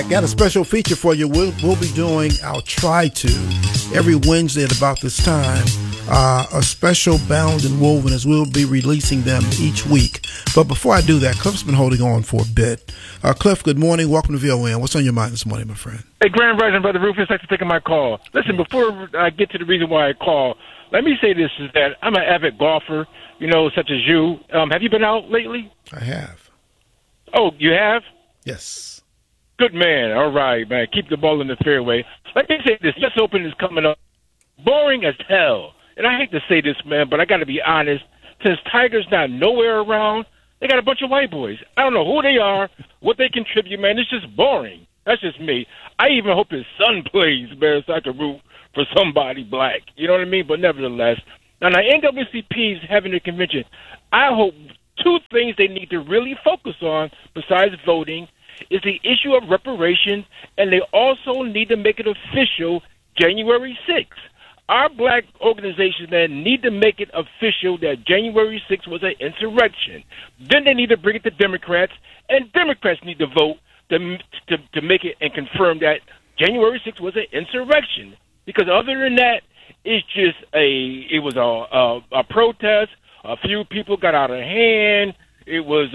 Got a special feature for you. We'll be doing, I'll try to, every Wednesday at about this time, a special Bound and Woven, as we'll be releasing them each week. But before I do that, Cliff's been holding on for a bit. Cliff, good morning. Welcome to VON. What's on your mind this morning, my friend? Hey, Grand Rising, Brother Rufus. Thanks for taking my call. Listen, before I get to the reason why I call, let me say this, is that I'm an avid golfer, such as you. Have you been out lately? I have. Oh, you have? Yes. Good man. All right, man. Keep the ball in the fairway. Let me say this. US Open is coming up. Boring as hell. And I hate to say this, man, but I got to be honest. Since Tiger's not nowhere around, they got a bunch of white boys. I don't know who they are, what they contribute, man. It's just boring. That's just me. I even hope his son plays, man, so I can root for somebody black. You know what I mean? But nevertheless, now NAACP is having a convention. I hope two things they need to really focus on besides voting is the issue of reparations, and they also need to make it official January 6th. Our black organizations, man, need to make it official that January 6th was an insurrection. Then they need to bring it to Democrats, and Democrats need to vote to make it and confirm that January 6th was an insurrection. Because other than that, it was a protest. A few people got out of hand. It was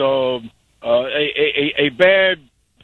a bad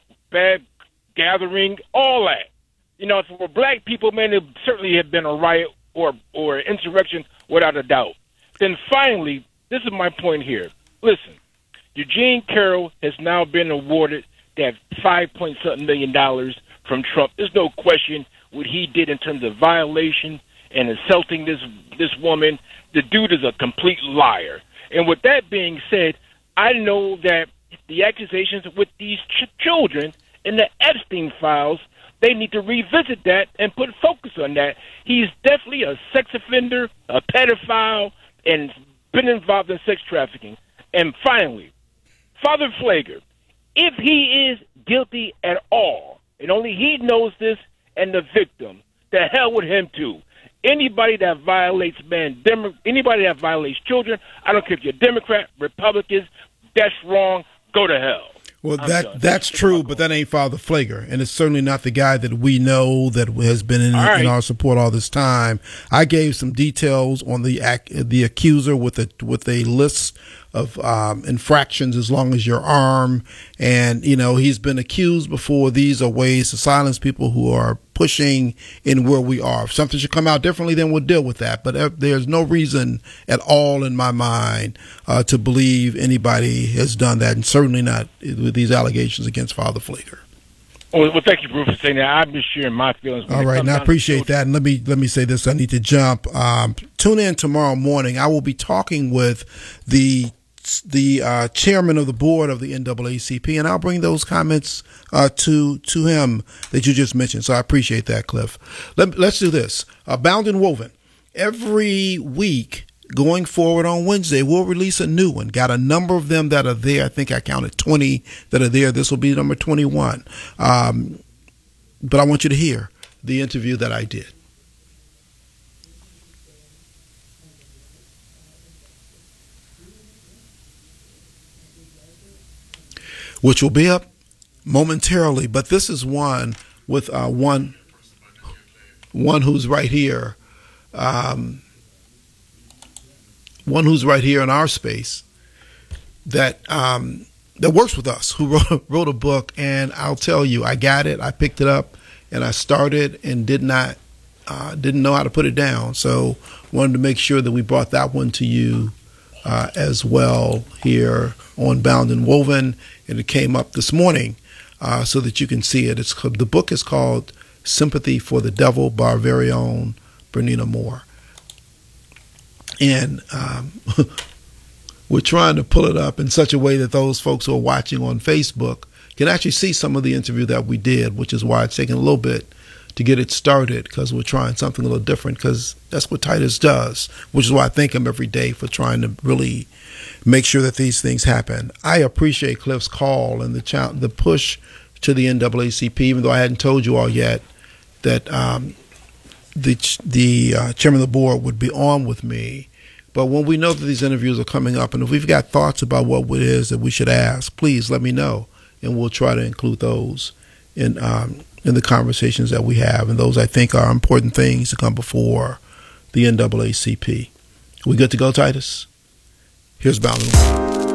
gathering, all that. For black people, man, it certainly had been a riot or insurrection without a doubt. Then finally, this is my point here. Listen, Eugene Carroll has now been awarded that $5-point-something million from Trump. There's no question what he did in terms of violation and insulting this woman. The dude is a complete liar. And with that being said, I know that the accusations with these children in the Epstein files, they need to revisit that and put focus on that. He's definitely a sex offender, a pedophile, and been involved in sex trafficking. And finally, Father Pfleger, if he is guilty at all, and only he knows this, and the victim, the hell with him too. Anybody that violates anybody that violates children, I don't care if you're Democrat, Republicans, that's wrong. Go to hell. Well, that's true, but that ain't Father Pfleger, and it's certainly not the guy that we know that has been in our support all this time. I gave some details on the accuser with a list of infractions as long as your arm, and he's been accused before. These are ways to silence people who are pushing in where we are. If something should come out differently, then we'll deal with that. But there's no reason at all in my mind to believe anybody has done that, and certainly not with these allegations against Father Pfleger. Well, thank you, Bruce, for saying that. I'm just sharing my feelings. All right, now I appreciate that. And let me say this. I need to jump. Tune in tomorrow morning. I will be talking with the chairman of the board of the NAACP, and I'll bring those comments to him that you just mentioned. So I appreciate that, Cliff. Let's do this. Bound and Woven. Every week going forward on Wednesday, we'll release a new one. Got a number of them that are there. I think I counted 20 that are there. This will be number 21. But I want you to hear the interview that I did. Which will be up momentarily, but this is one with one who's right here, one who's right here in our space that works with us, who wrote a book. And I'll tell you, I got it, I picked it up, and I started and didn't know how to put it down. So wanted to make sure that we brought that one to you as well here on Bound and Woven, and it came up this morning so that you can see it. The book is called Sympathy for the Devil by our very own Bernina Moore. And we're trying to pull it up in such a way that those folks who are watching on Facebook can actually see some of the interview that we did, which is why it's taken a little bit to get it started, because we're trying something a little different, because that's what Titus does, which is why I thank him every day for trying to really make sure that these things happen. I appreciate Cliff's call and the push to the NAACP, even though I hadn't told you all yet that the chairman of the board would be on with me. But when we know that these interviews are coming up, and if we've got thoughts about what it is that we should ask, please let me know, and we'll try to include those in the conversations that we have, and those I think are important things to come before the NAACP. We good to go, Titus? Here's Bound and Win.